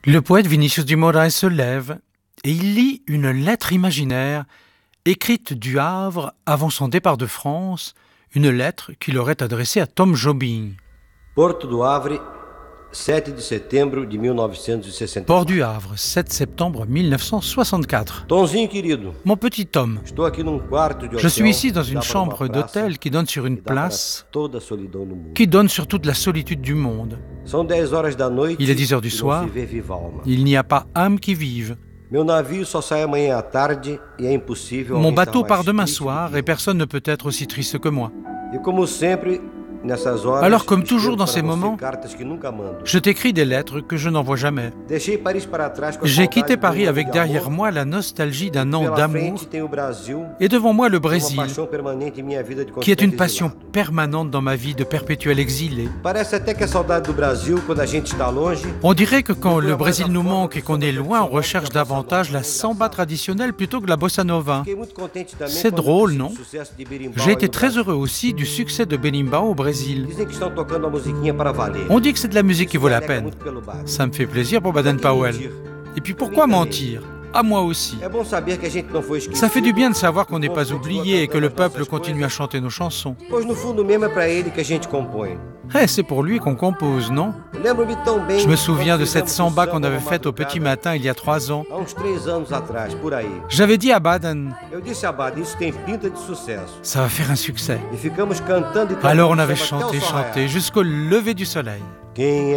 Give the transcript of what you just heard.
Le poète Vinícius de Moraes se lève et il lit une lettre imaginaire écrite du Havre avant son départ de France, une lettre qu'il aurait adressée à Tom Jobim. Porto do Havre, 7 de setembro de 1964. Port du Havre, 7 septembre 1964. Tomzinho querido, Mon petit Tom, estou aqui num quarto de hotel. je suis ici dans que une dá para chambre uma praça d'hôtel qui donne sur une e dá para place toda a solidão do mundo. qui donne sur toute la solitude du monde. São 10 horas da noite. Il est 10 heures du e não soir. se vê viva alma. Il n'y a pas âme qui vive. Meu navio só sai amanhã à tarde e é impossível. Mon alguém estar bateau mais part demain triste do soir que et eu. personne ne peut être aussi triste que moi. E como sempre, nessas horas. Alors, comme escrevo toujours dans para ces você moments, cartas que nunca mando. Je t'écris des lettres que je n'envoie jamais. Deixei Paris para trás com a J'ai saudade quitté de Paris ano avec de derrière amor. moi la nostalgie d'un an Pela d'amour frente tem o Brasil, et devant moi le uma Brésil, paixão permanente em minha vida de qui est une constante passion exilado. permanente dans ma vie de perpétuel exilé. Parece até que a saudade do Brasil, quando a gente está longe, On dirait que quand le Brésil nous manque et qu'on est loin, on recherche davantage la samba traditionnelle plutôt que la bossa nova. fiquei muito contente também C'est quando drôle, vi o non? sucesso de Berimbau J'ai aí été no très Brasil. heureux aussi du succès de Berimbau au Brésil. Dizem que estão tocando a musiquinha para valer. On dit que c'est de la musique qui vaut la Me alegra peine. muito pelo Bach. Ça me fait plaisir pour Baden-Powell. Et puis pourquoi mentir? À moi aussi. É bom saber que a gente não foi esquecido. Ça fait du bien de savoir qu'on n'est pas oublié et que le peuple continue à chanter nos chansons. Pois no fundo mesmo é para ele que a gente compõe. Eh, c'est pour lui qu'on compose, non? Lembro-me tão bem. Je me souviens quando de cette fizemos samba o qu'on avait uma faite au petit madrugada, matin il y a 3 ans. Há uns 3 anos atrás, por aí. J'avais dit à Baden, Eu disse a Bada, isso tem pinta de sucesso. ça va faire un succès. E ficamos cantando e cantando. Alors on avait samba até o chanté, sol raiar. chanté, jusqu'au lever du soleil. Quem